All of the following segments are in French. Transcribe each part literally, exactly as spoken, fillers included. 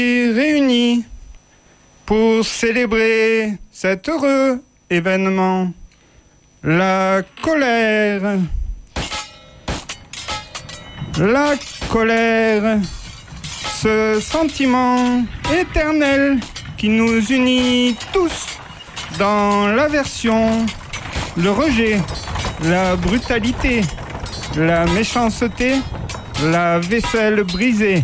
Réunis pour célébrer cet heureux événement. La colère. La colère. Ce sentiment éternel qui nous unit tous dans l'aversion, le rejet, la brutalité, la méchanceté, la vaisselle brisée.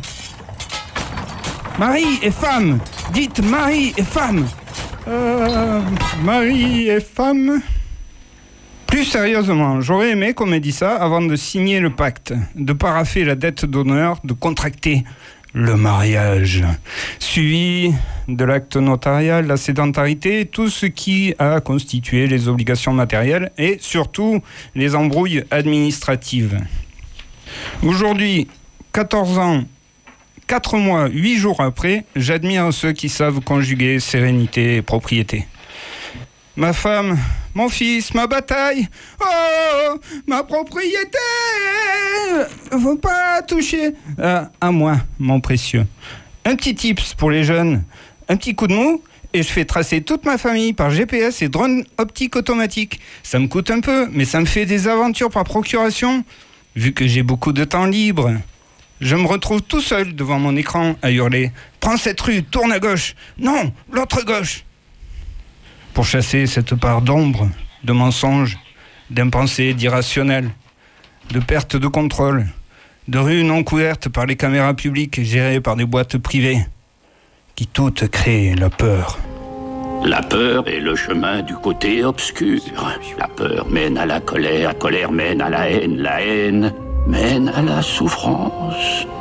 Mari et femme, dites mari et femme. Euh, mari et femme. Plus sérieusement, j'aurais aimé qu'on m'ait dit ça avant de signer le pacte, de paraffer la dette d'honneur, de contracter le mariage, suivi de l'acte notarial, la sédentarité, tout ce qui a constitué les obligations matérielles et surtout les embrouilles administratives. Aujourd'hui, quatorze ans, quatre mois, huit jours après, j'admire ceux qui savent conjuguer sérénité et propriété. Ma femme, mon fils, ma bataille, oh, ma propriété, faut pas toucher euh, à moi, mon précieux. Un petit tips pour les jeunes, un petit coup de mou, et je fais tracer toute ma famille par G P S et drone optique automatique. Ça me coûte un peu, mais ça me fait des aventures par procuration, vu que j'ai beaucoup de temps libre. Je me retrouve tout seul devant mon écran à hurler « Prends cette rue, tourne à gauche !»« Non, l'autre gauche !» Pour chasser cette part d'ombre, de mensonge, d'impensé, d'irrationnel, de perte de contrôle, de rues non couvertes par les caméras publiques gérées par des boîtes privées, qui toutes créent la peur. La peur est le chemin du côté obscur. La peur mène à la colère, la colère mène à la haine, la haine mène à la souffrance.